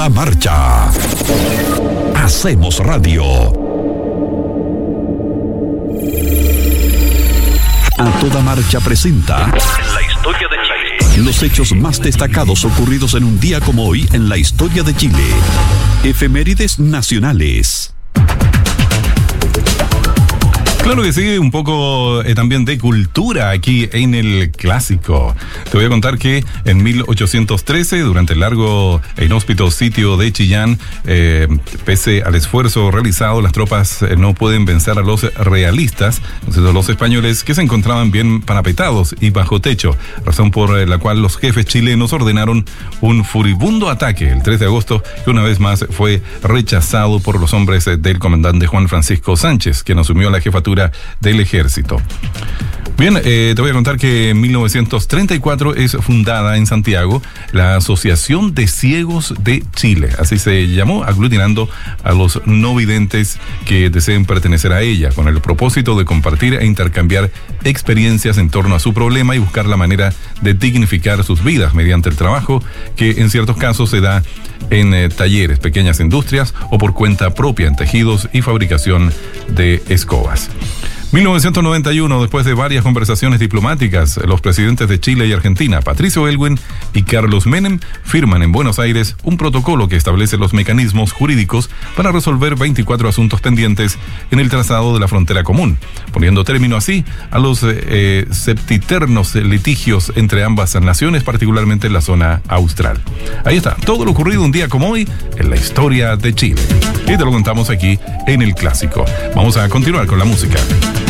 A marcha. Hacemos radio. A toda marcha presenta La historia de Chile. los hechos más destacados ocurridos en un día como hoy en la historia de Chile. Efemérides nacionales. Claro que sí, un poco también de cultura aquí en el clásico. Te voy a contar que en 1813, durante el largo e inhóspito sitio de Chillán, pese al esfuerzo realizado, las tropas no pueden vencer a los realistas, los españoles, que se encontraban bien parapetados y bajo techo, razón por la cual los jefes chilenos ordenaron un furibundo ataque el 3 de agosto, que una vez más fue rechazado por los hombres del comandante Juan Francisco Sánchez, quien asumió la jefatura del ejército. Bien, te voy a contar que en 1934 es fundada en Santiago la Asociación de Ciegos de Chile, así se llamó, aglutinando a los no videntes que deseen pertenecer a ella, con el propósito de compartir e intercambiar experiencias en torno a su problema y buscar la manera de dignificar sus vidas mediante el trabajo que en ciertos casos se da en talleres, pequeñas industrias o por cuenta propia en tejidos y fabricación de escobas. 1991, después de varias conversaciones diplomáticas, los presidentes de Chile y Argentina, Patricio Aylwin y Carlos Menem, firman en Buenos Aires un protocolo que establece los mecanismos jurídicos para resolver 24 asuntos pendientes en el trazado de la frontera común, poniendo término así a los septiternos litigios entre ambas naciones, particularmente en la zona austral. Ahí está, todo lo ocurrido un día como hoy en la historia de Chile. Y te lo contamos aquí en el clásico. Vamos a continuar con la música.